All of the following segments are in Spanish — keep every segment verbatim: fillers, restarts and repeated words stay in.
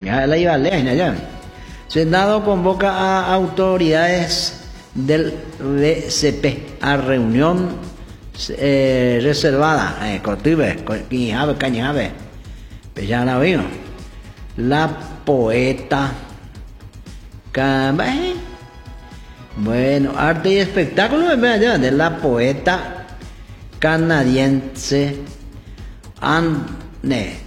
Ya la iba a leer, ya. Senado convoca a autoridades del B C P a reunión eh, reservada. Eh, Cotibe, Cañijabe, Cañijabe. Pues ya la vino. La poeta. Cam- Bueno, arte y espectáculo de la poeta canadiense Anne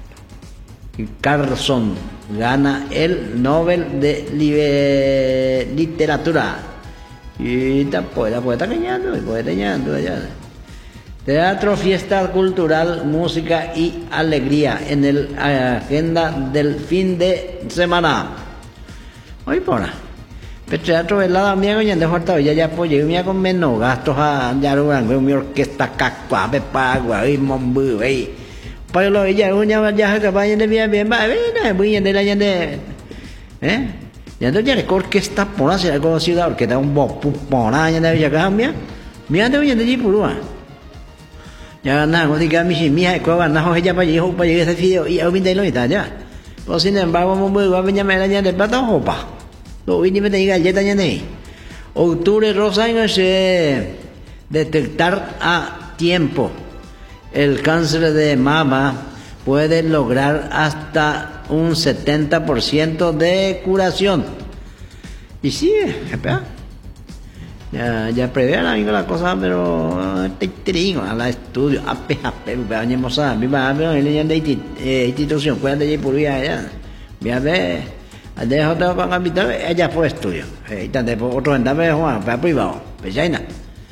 Carlson gana el Nobel de Libe- Literatura. Y esta poeta, poeta cañando, poeta cañando allá. Teatro, fiesta cultural, música y alegría en el agenda del fin de semana. Hoy por ahí. El teatro velada mía ya de falta ya ya apoyé mía con menos gastos a ya lo mi orquesta cacua de pagua y mombu ahí. Para lo ella uña ya que vaya de bien bien va bien muy bien de la gente. ¿Eh? Ya no ya le orquesta por hacer algo ciudad que da un bopu por allá de ya cambia. Mira de bien de allí purua. Ya nada, como diga mi si mi hay cueva na ella para allí para llegar ese video y a vinte lo está ya. Pues sin embargo mombu va venir me la ya de plata opa. Lo vi ni me diga ya ya ne. Octubre rosa años eh, detectar a tiempo el cáncer de mama puede lograr hasta un setenta por ciento de curación. Y sí, espera. Ya, ya prevé amigo la cosa, pero te trigo a la estudio, a pe a pe, vamos a, viva, viva, en la institución, cuál de por vía allá. Vía ve, dejo todo con capital, ella fue estudio. Y tanto otro andame Juan, para privado, pues ya nada.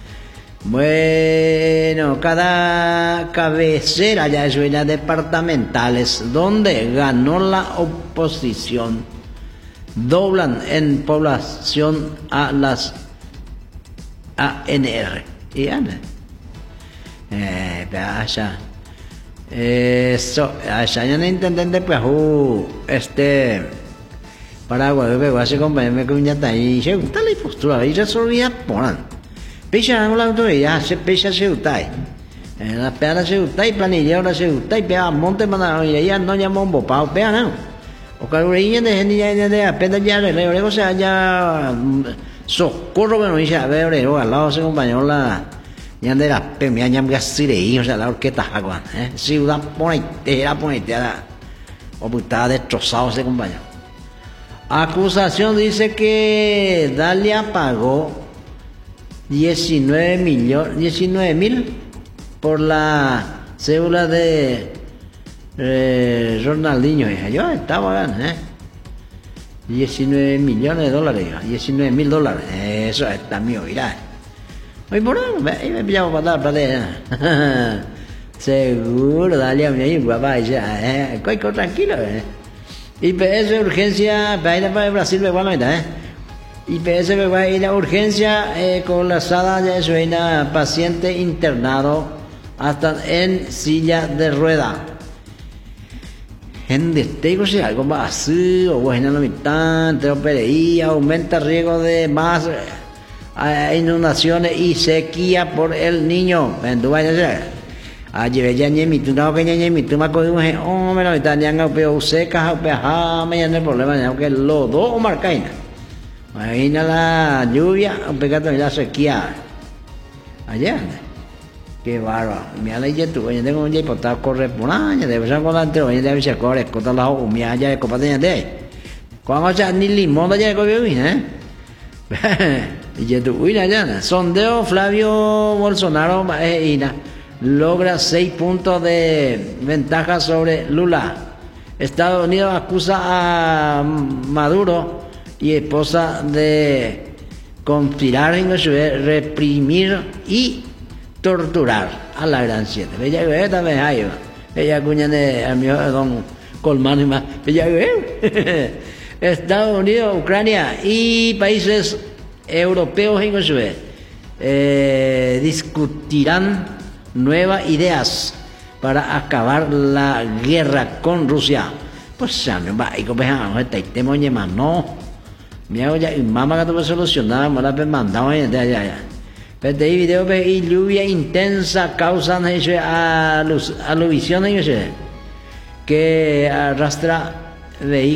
Bueno, cada cabecera ya es una departamentales donde ganó la oposición doblan en población a las A N R. Y anda. Eh, allá. Eso, allá ya no intentante pues uh, este Paraguay, pero hace compañero con ya está ahí, se gusta la postura y resolvía poran. Pisa no la autoridad, se pisa se gusta. En la pera se gusta y planilla ahora se gusta y pega monte para y ya no llama un bopao, pega no. O carureña de gente ya de apenas ya le le o sea ya socorro que no dice a ver al lado ese compañero la ya de la pemia ya me gasirei o sea la orquesta agua eh ciudad pone era pone era o puta destrozado ese compañero. Acusación dice que Dalia pagó diecinueve millones diecinueve mil por la cédula de eh, Ronaldinho, hija. Yo estaba ganando, ¿eh? diecinueve millones de dólares, diecinueve mil dólares. Eso está mío, mirá. Oye, por ahí me pillaba para dar para seguro, dale a mi papá, ya, ¿eh? Coico, tranquilo, ¿eh? I P S urgencia, para ir para Brasil, me van a meter, ¿eh? I P S me va a ir a urgencia eh, con la sala de suena paciente internado hasta en silla de rueda. En destego si algo más así, o bueno, no mitad, teopereía, aumenta riesgo de más eh, inundaciones y sequía por el niño. En tu vaya a ser. Allí ya ni mi tu no que ni mi tu ma coi un oh me lo están ya no pero seca o peja me no hay problema ya que lo do marcaina. Imagina la lluvia o pegando la sequía. Allá. Qué bárbaro. Mira la ya tú, oye, tengo un jeep para correr por año, debe ser con la antero, oye, debe ser correr, con la o mi allá de copa de de. Cuando ya ni limón allá de copió ¿eh? Y ya tú, uy, allá. Sondeo Flavio Bolsonaro eh, Ina logra seis puntos de ventaja sobre Lula. Estados Unidos acusa a Maduro y esposa de conspirar en reprimir y torturar a la gran siete. Bella que también hay. Ella cuña de amigo don Colmán y más. Bella que Estados Unidos, Ucrania y países europeos en eh, discutirán nuevas ideas para acabar la guerra con Rusia. Pues ya me va y como no está este moñe más no. Mira ya y mamá que tuvo solucionada, me la he mandado allá allá. Pero este video y lluvia intensa causan aluvisiones que arrastra vehículos